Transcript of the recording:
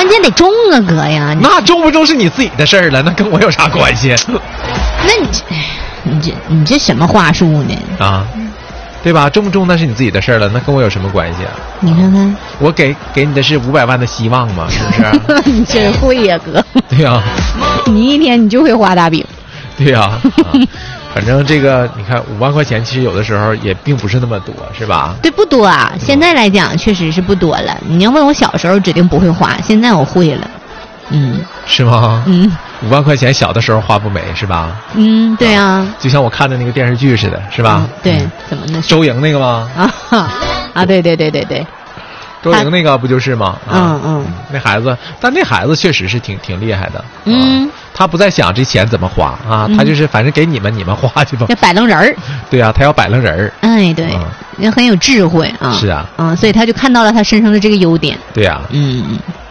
关键得中啊，哥呀！ 那中不中是你自己的事儿了，那跟我有啥关系？ 那你这什么话术呢？ 啊，对吧？中不中那是你自己的事儿了，那跟我有什么关系啊？ 你看看， 我给你的是500万的希望嘛，是不是？ 你真会呀，哥。 对呀、 你一天你就会画大饼。 对呀、反正这个你看5万块钱，其实有的时候也并不是那么多，是吧？ 对，不多啊。现在来讲确实是不多了。你要问我小时候，指定不会花，现在我会了。 是吗？5万块钱小的时候花不没是吧？ 对啊。 就像我看的那个电视剧似的，是吧？ 对，怎么呢？ 周莹那个吗？ 对。 周莹那个不就是吗？那孩子，但那孩子确实是挺厉害的。他不再想这钱怎么花啊，他就是反正给你们花去吧。 要摆弄人儿。 对啊，他要摆弄人儿。 哎，对，也很有智慧啊。 是啊。 所以他就看到了他身上的这个优点。 对啊。